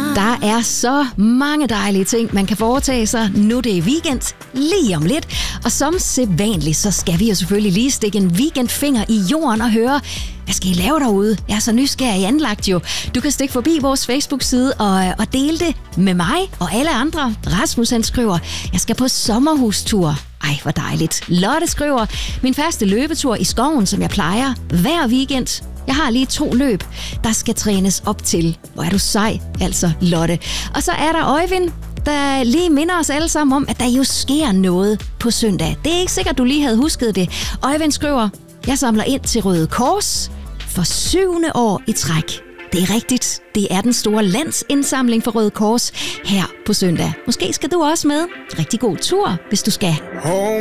Der er så mange dejlige ting, man kan foretage sig. Nu det er weekend, lige om lidt. Og som sædvanligt, så skal vi jo selvfølgelig lige stikke en weekendfinger i jorden og høre, hvad skal I lave derude? Jeg er så nysgerrig anlagt jo. Du kan stikke forbi vores Facebook-side og dele det med mig og alle andre. Rasmus han skriver, jeg skal på sommerhustur. Ej, hvor dejligt. Lotte skriver, min første løbetur i skoven, som jeg plejer hver weekend. Jeg har lige 2 løb, der skal trænes op til. Hvor er du sej, altså Lotte. Og så er der Øjvind, der lige minder os alle sammen om, at der jo sker noget på søndag. Det er ikke sikkert, du lige havde husket det. Øjvind skriver, jeg samler ind til Røde Kors for 7. år i træk. Det er rigtigt. Det er den store landsindsamling for Røde Kors her på søndag. Måske skal du også med. Rigtig god tur, hvis du skal.